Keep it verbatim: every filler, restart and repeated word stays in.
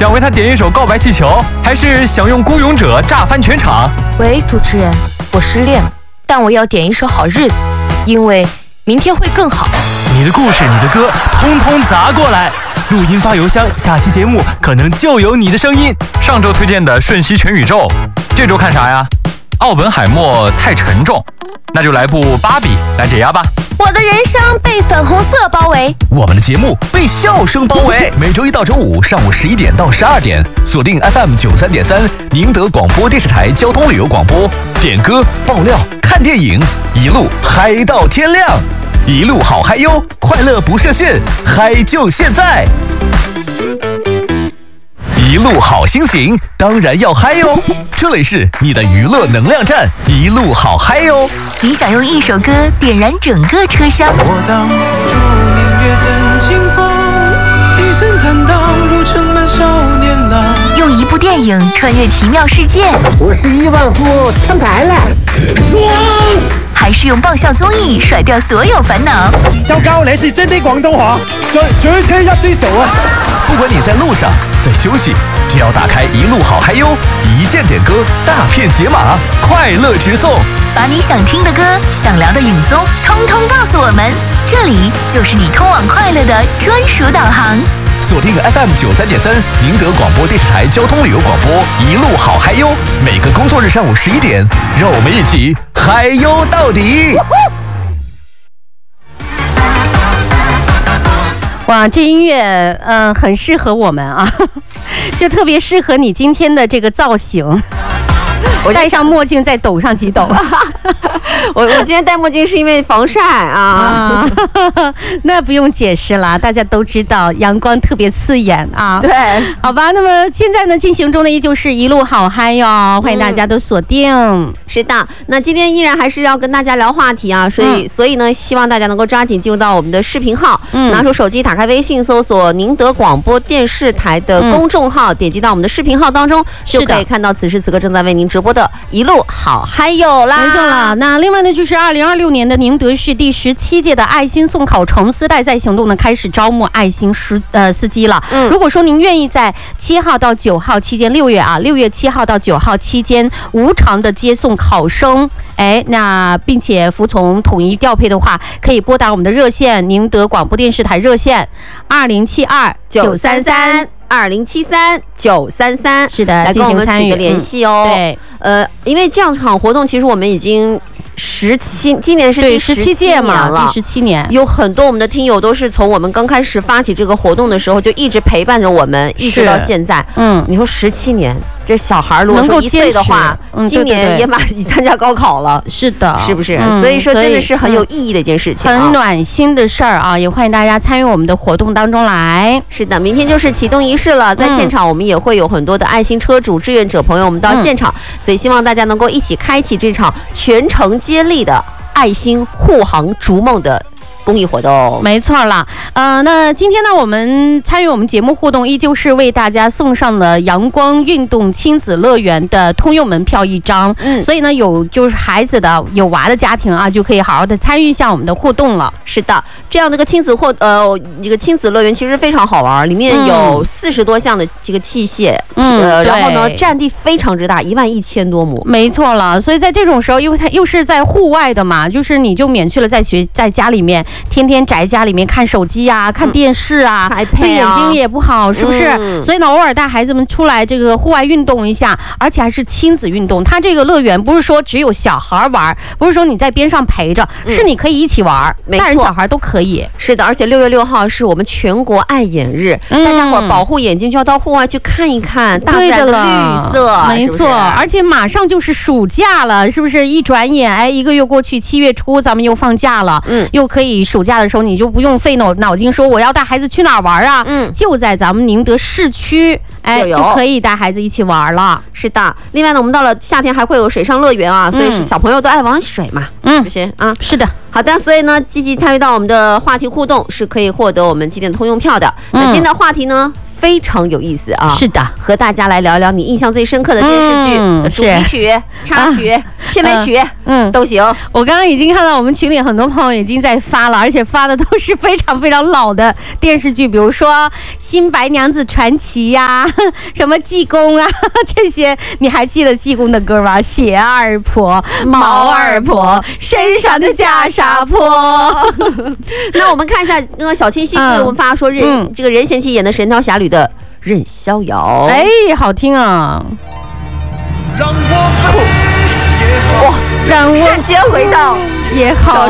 想为他点一首告白气球，还是想用孤勇者炸翻全场？ 喂，主持人，我失恋了，但我要点一首好日子，因为明天会更好。 你的故事，你的歌，通通砸过来，录音发邮箱，下期节目可能就有你的声音。 上周推荐的瞬息全宇宙，这周看啥呀？奥本海默太沉重，那就来部芭比来解压吧。 我的人生被粉红色包围， 我们的节目被笑声包围。每周一到周五上午十一点到十二点，锁定 F M 九三点三，宁德广播电视台交通旅游广播，点歌、爆料、看电影，一路嗨到天亮，一路好嗨哟！快乐不设限，嗨就现在！一路好心情，当然要嗨哟！这里是你的娱乐能量站，一路好嗨哟！ 你想用一首歌点燃整个车厢？ 我挡住明月赠清风，一声叹道如盛满少年郎。 用一部电影穿越奇妙世界？ 我是亿万富翁，摊牌了，爽！ 还是用爆笑综艺甩掉所有烦恼？ 周高，你是真的廣東話，最最車一追手啊！ 不管你在路上，在休息，只要打开一路好嗨哟，一键点歌，大片解码，快乐直送， 把你想听的歌、想聊的影综，通通告诉我们，这里就是你通往快乐的专属导航。 锁定 F M 九三点三，宁德广播电视台交通旅游广播，一路好嗨哟！每个工作日上午十一点，让我们一起嗨哟到底！ 哇，这音乐嗯、呃、很适合我们啊，就特别适合你今天的这个造型。我戴上墨镜再抖上几抖。 我我今天戴墨镜是因为防晒啊， 啊那不用解释了，大家都知道阳光特别刺眼啊。 对， 好吧，那么现在呢进行中的依旧是一路好嗨哟，欢迎大家都锁定。嗯、 是的，那今天依然还是要跟大家聊话题啊，所以、嗯、所以呢，希望大家能够抓紧进入到我们的视频号，嗯、拿出手机，打开微信，搜索宁德广播电视台的公众号，嗯、点击到我们的视频号当中，就可以看到此时此刻正在为您直播的一路好嗨哟啦。 没错了，那另外呢，就是二零二六年的宁德市第十七届的爱心送考城丝带载行动呢，开始招募爱心司呃司机了。嗯，如果说您愿意在七号到九号期间，六月啊，六月七号到九号期间无偿的接送考生，哎，那并且服从统一调配的话，可以拨打我们的热线，宁德广播电视台热线二零七二九三三。 二零七三九三三， 是的， 来跟我们取个联系哦。 嗯、对， 呃，因为这样场活动，其实我们已经十七，今年是第十七届嘛了， 第十七年， 有很多我们的听友都是从我们刚开始发起这个活动的时候，就一直陪伴着我们，一直到现在。嗯，你说十七年，这小孩如果说一岁的话，嗯、今年也马上参加高考了， 是的， 是不是？嗯、所以说真的是很有意义的一件事情、啊， 很暖心的事儿啊！也欢迎大家参与我们的活动当中来。 是的，明天就是启动仪式了，在现场我们也会有很多的爱心车主、志愿者朋友们到现场，嗯、所以希望大家能够一起开启这场全程接力的爱心护航逐梦的公益活动。 没错了，呃，那今天呢，我们参与我们节目互动，依旧是为大家送上了阳光运动亲子乐园的通用门票一张。嗯，所以呢，有就是孩子的有娃的家庭啊，就可以好好的参与一下我们的互动了。 是的，这样的一个亲子或呃这个亲子乐园其实非常好玩，里面有四十多项的这个器械，嗯，呃、然后呢，占地非常之大，一万一千多亩。 没错了，所以在这种时候，因为它又是在户外的嘛，就是你就免去了在学在家里面。天天宅家里面看手机啊，看电视啊， 嗯、 对眼睛也不好，是不是？嗯、所以呢，偶尔带孩子们出来这个户外运动一下，而且还是亲子运动。它这个乐园不是说只有小孩玩，不是说你在边上陪着，嗯、是你可以一起玩，大人小孩都可以。 是的，而且六月六号是我们全国爱眼日，嗯、大家伙保护眼睛就要到户外去看一看大自然的绿色， 没错。而且马上就是暑假了，是不是？一转眼，哎，一个月过去，七月初咱们又放假了，嗯，又可以暑假的时候你就不用费脑脑筋说我要带孩子去哪儿玩啊，嗯，就在咱们宁德市区，哎，就可以带孩子一起玩了。 是的，另外呢，我们到了夏天还会有水上乐园啊，所以是小朋友都爱玩水嘛，嗯，是不是啊？ 是的。 好的，所以呢，积极参与到我们的话题互动，是可以获得我们今天的通用票的。嗯、那今天的话题呢，非常有意思啊！ 是的， 和大家来聊聊你印象最深刻的电视剧的主题曲、嗯、插曲、啊、片尾曲。 嗯，都行。 我刚刚已经看到我们群里很多朋友已经在发了，而且发的都是非常非常老的电视剧，比如说《新白娘子传奇》呀，什么济公啊这些，你还记得济公的歌吗？谢二婆、毛二婆，身上的袈裟破。 那我们看一下那个小清新为我们发说任、嗯、这个任贤齐演的《神雕侠侣》的任逍遥， 哎，好听啊！ 让我飞也好，哇，让我瞬间回到也好，小